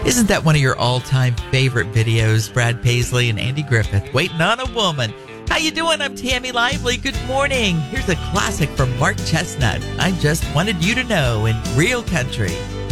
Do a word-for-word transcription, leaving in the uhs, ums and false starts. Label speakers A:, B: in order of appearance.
A: Isn't that one of your all-time favorite videos? Brad Paisley and Andy Griffith, Waiting on a Woman. How you doing? I'm Tammy Lively. Good morning. Here's a classic from Mark Chestnut. I Just Wanted You to Know in Real Country.